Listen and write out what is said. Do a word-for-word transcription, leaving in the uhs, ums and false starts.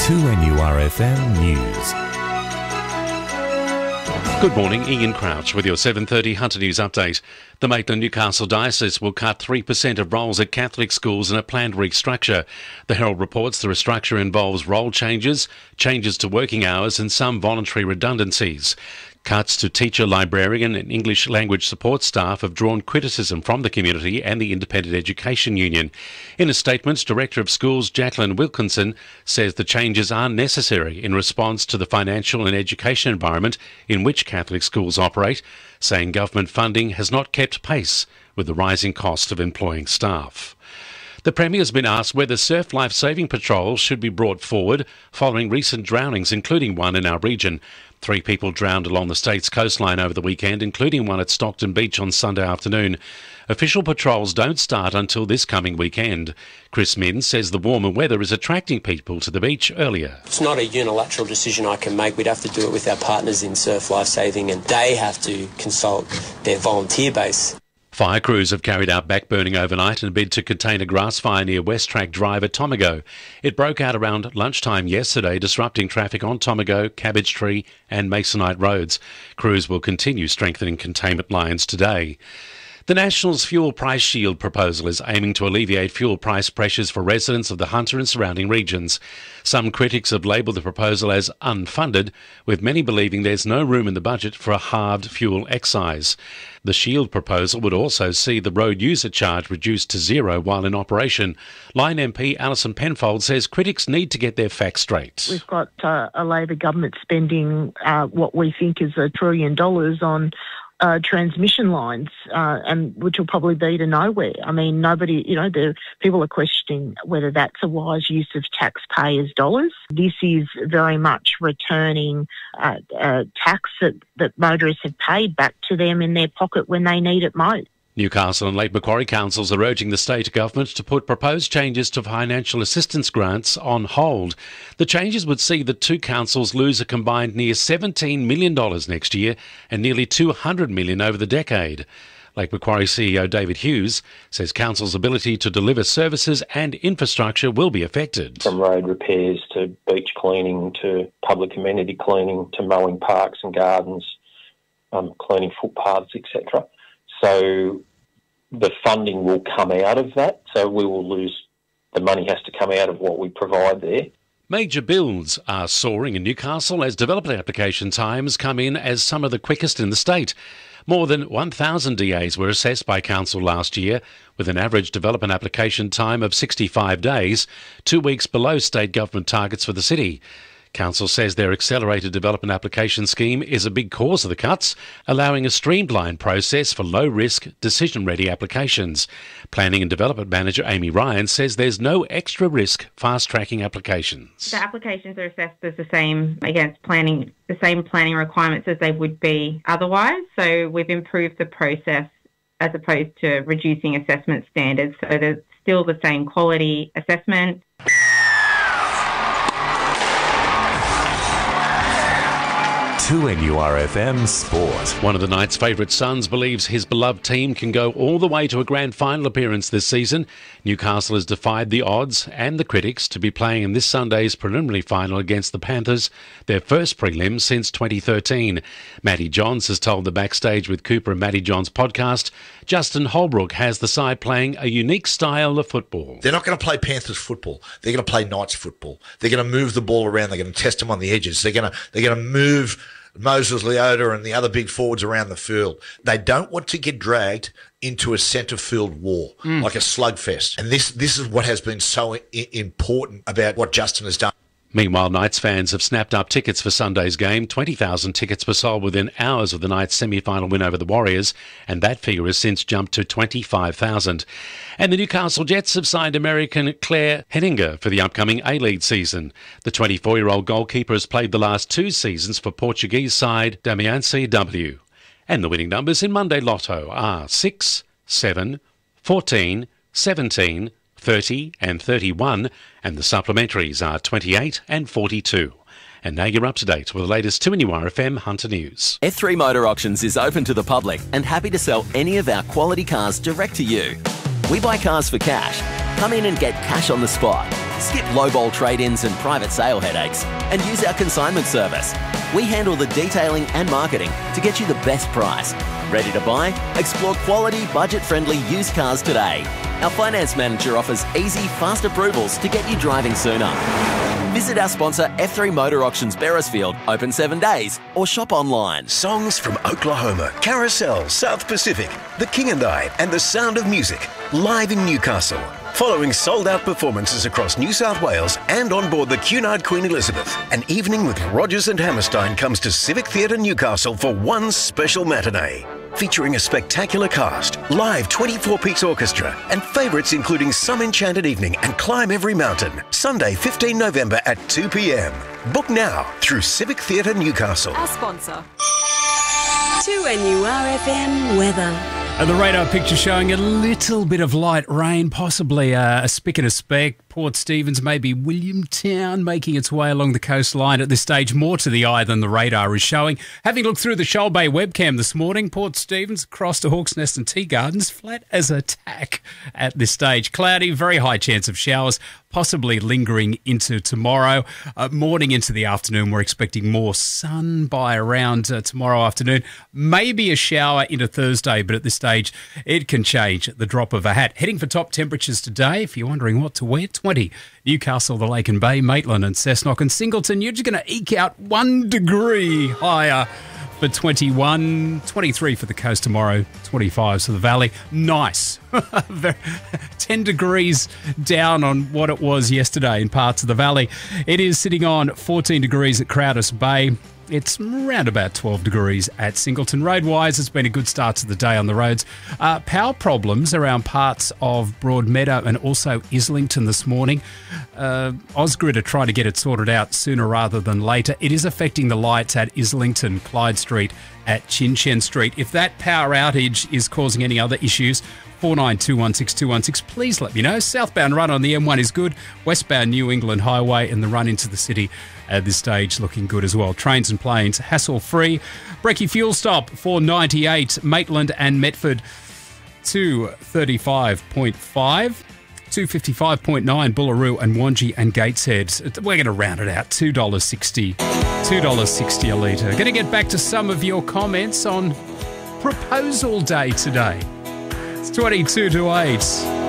two N U R F M News. Good morning, Ian Crouch with your seven thirty Hunter News update. The Maitland-Newcastle Diocese will cut three percent of roles at Catholic schools in a planned restructure. The Herald reports the restructure involves role changes, changes to working hours and some voluntary redundancies. Cuts to teacher, librarian and English language support staff have drawn criticism from the community and the Independent Education Union. In a statement, Director of Schools Jacqueline Wilkinson says the changes are necessary in response to the financial and education environment in which Catholic schools operate, saying government funding has not kept pace with the rising cost of employing staff. The Premier has been asked whether surf life-saving patrols should be brought forward following recent drownings, including one in our region. Three people drowned along the state's coastline over the weekend, including one at Stockton Beach on Sunday afternoon. Official patrols don't start until this coming weekend. Chris Minns says the warmer weather is attracting people to the beach earlier. It's not a unilateral decision I can make. We'd have to do it with our partners in Surf Lifesaving, and they have to consult their volunteer base. Fire crews have carried out backburning overnight in a bid to contain a grass fire near West Track Drive at Tomago. It broke out around lunchtime yesterday, disrupting traffic on Tomago, Cabbage Tree and Masonite roads. Crews will continue strengthening containment lines today. The National's Fuel Price Shield proposal is aiming to alleviate fuel price pressures for residents of the Hunter and surrounding regions. Some critics have labelled the proposal as unfunded, with many believing there's no room in the budget for a halved fuel excise. The Shield proposal would also see the road user charge reduced to zero while in operation. Line M P Alison Penfold says critics need to get their facts straight. We've got uh, a Labor government spending uh, what we think is a trillion dollars on Uh, transmission lines, uh, and which will probably be to nowhere. I mean, nobody, you know, the people are questioning whether that's a wise use of taxpayers' dollars. This is very much returning uh, uh, tax that, that motorists have paid back to them in their pocket when they need it most. Newcastle and Lake Macquarie councils are urging the state government to put proposed changes to financial assistance grants on hold. The changes would see the two councils lose a combined near seventeen million dollars next year and nearly two hundred million dollars over the decade. Lake Macquarie C E O David Hughes says council's ability to deliver services and infrastructure will be affected. From road repairs to beach cleaning to public amenity cleaning to mowing parks and gardens, um, cleaning footpaths, et cetera. So the funding will come out of that, so we will lose, the money has to come out of what we provide there. Major builds are soaring in Newcastle as development application times come in as some of the quickest in the state. More than one thousand D As were assessed by council last year, with an average development application time of sixty-five days, two weeks below state government targets for the city. Council says their accelerated development application scheme is a big cause of the cuts, allowing a streamlined process for low-risk, decision-ready applications. Planning and Development Manager Amy Ryan says there's no extra risk fast-tracking applications. The applications are assessed as the same against planning, the same planning requirements as they would be otherwise. So we've improved the process as opposed to reducing assessment standards. So there's still the same quality assessment. two N U R F M Sport. One of the night's favourite sons believes his beloved team can go all the way to a grand final appearance this season. Newcastle has defied the odds and the critics to be playing in this Sunday's preliminary final against the Panthers, their first prelim since twenty thirteen. Matty Johns has told the Backstage with Cooper and Matty Johns podcast, Justin Holbrook has the side playing a unique style of football. They're not going to play Panthers football. They're going to play Knights football. They're going to move the ball around. They're going to test them on the edges. They're going to, they're going to move Moses Leota and the other big forwards around the field. They don't want to get dragged into a centre field war, mm. like a slugfest. And this this is what has been so I- important about what Justin has done. Meanwhile, Knights fans have snapped up tickets for Sunday's game. twenty thousand tickets were sold within hours of the Knights' semi-final win over the Warriors, and that figure has since jumped to twenty-five thousand. And the Newcastle Jets have signed American Claire Henninger for the upcoming A-League season. The twenty-four-year-old goalkeeper has played the last two seasons for Portuguese side Damiancy W. And the winning numbers in Monday Lotto are six, seven, fourteen, seventeen, thirty and thirty-one, and the supplementaries are twenty-eight and forty-two. And now you're up to date with the latest two N U R F M Hunter News. F three Motor Auctions is open to the public and happy to sell any of our quality cars direct to you. We buy cars for cash. Come in and get cash on the spot. Skip lowball trade-ins and private sale headaches and use our consignment service. We handle the detailing and marketing to get you the best price. Ready to buy? Explore quality, budget-friendly used cars today. Our finance manager offers easy, fast approvals to get you driving sooner. Visit our sponsor F three Motor Auctions Beresfield, open seven days, or shop online. Songs from Oklahoma, Carousel, South Pacific, The King and I, and The Sound of Music, live in Newcastle. Following sold-out performances across New South Wales and on board the Cunard Queen Elizabeth, an evening with Rogers and Hammerstein comes to Civic Theatre Newcastle for one special matinee. Featuring a spectacular cast, live twenty-four-piece orchestra, and favourites including Some Enchanted Evening and Climb Every Mountain. Sunday, fifteenth November at two p.m. Book now through Civic Theatre Newcastle. Our sponsor. two N U R F M weather. And the radar picture showing a little bit of light rain, possibly uh, a spick and a speck. Port Stephens, maybe Williamtown, making its way along the coastline at this stage, more to the eye than the radar is showing. Having looked through the Shoal Bay webcam this morning, Port Stephens across to Hawks Nest and Tea Gardens, flat as a tack at this stage. Cloudy, very high chance of showers, possibly lingering into tomorrow. Uh, morning into the afternoon, we're expecting more sun by around uh, tomorrow afternoon. Maybe a shower into Thursday, but at this stage, it can change at the drop of a hat. Heading for top temperatures today, if you're wondering what to wear, twenty. Newcastle, the Lake and Bay, Maitland and Cessnock and Singleton, you're just going to eke out one degree higher for twenty-one, twenty-three for the coast tomorrow, twenty-five for the valley. Nice. ten degrees down on what it was yesterday in parts of the valley. It is sitting on fourteen degrees at Crowders Bay. It's around about twelve degrees at Singleton. Road-wise, it's been a good start to the day on the roads. Uh, power problems around parts of Broadmeadow and also Islington this morning. Uh, Ausgrid are trying to get it sorted out sooner rather than later. It is affecting the lights at Islington, Clyde Street, at Chin Chen Street. If that power outage is causing any other issues, four nine two one six two one six, please let me know. Southbound run on the M one is good. Westbound New England Highway and the run into the city at this stage looking good as well. Trains and planes hassle-free. Brekkie fuel stop four ninety-eight, Maitland and Metford two thirty-five point five. two fifty-five point nine, Bullaroo and Wangi and Gateshead. We're going to round it out, two dollars sixty. two dollars sixty a litre. Going to get back to some of your comments on Proposal Day today. It's twenty-two to eight.